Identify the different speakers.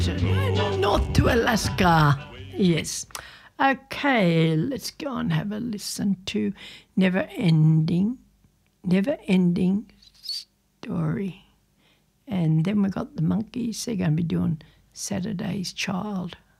Speaker 1: North to Alaska. Yes. Okay, let's go and have a listen to Never Ending Story. And then we got the Monkeys. They're going to be doing Saturday's Child.